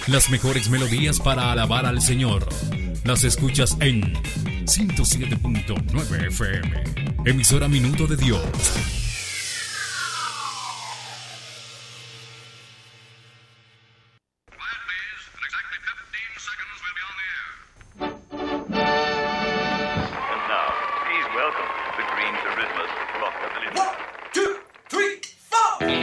Las mejores melodías para alabar al Señor. Las escuchas en 107.9 FM. Emisora Minuto de Dios.